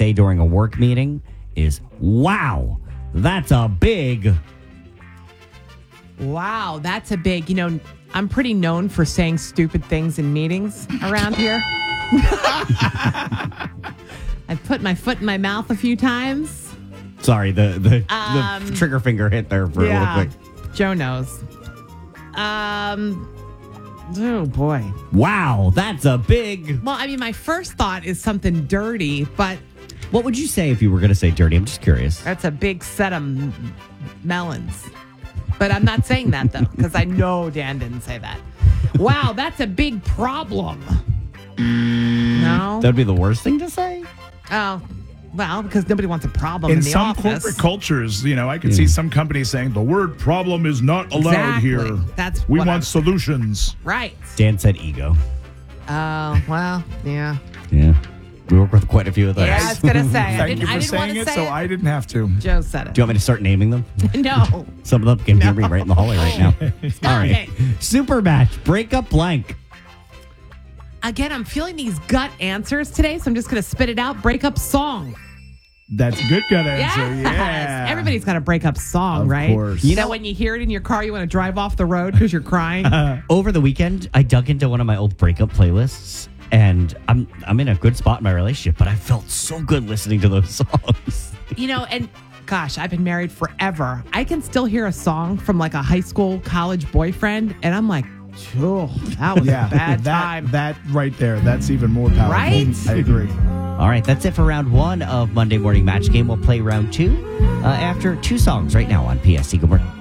say during a work meeting is, wow, that's a big... Wow, that's a big, I'm pretty known for saying stupid things in meetings around here. I've put my foot in my mouth a few times. Sorry, the trigger finger hit there for a little quick. Joe knows. Oh, boy. Wow, that's a big... Well, I mean, my first thought is something dirty, but... What would you say if you were going to say dirty? I'm just curious. That's a big set of melons. But I'm not saying that, though, because I know Dan didn't say that. Wow, that's a big problem. No? That would be the worst thing to say? Oh, well, because nobody wants a problem in the some office. corporate cultures, I could see some companies saying the word problem is not allowed here. We want solutions. Right. Dan said ego. Oh, well, yeah. Yeah. We work with quite a few of those. Yeah, I was going to say. Thank you for saying it, so I didn't have to. Joe said it. Do you want me to start naming them? No. Some of them can hear me right in the hallway right now. All right. Okay. Super match. Breakup blank. Again, I'm feeling these gut answers today, so I'm just going to spit it out. Breakup song. That's a good gut answer. Yes. Yeah. Everybody's got a breakup song, Of right? course. You know, when you hear it in your car, you want to drive off the road because you're crying. Over the weekend, I dug into one of my old breakup playlists, and I'm in a good spot in my relationship, but I felt so good listening to those songs. And gosh, I've been married forever. I can still hear a song from like a high school, college boyfriend, and I'm like, oh, that was a bad time. That right there, that's even more powerful. Right? I agree. All right, that's it for round one of Monday Morning Match Game. We'll play round two after two songs right now on PSC. Good morning.